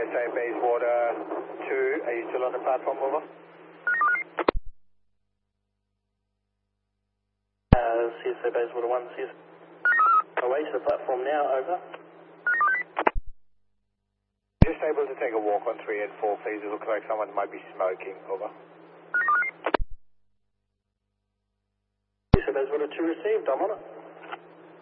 CSA Bayswater 2, are you still on the platform, over? CSA Bayswater 1, CSA. Away to the platform now, over. Just able to take a walk on 3 and 4, please. It looks like someone might be smoking, over. CSA Bayswater 2 received, I'm on it.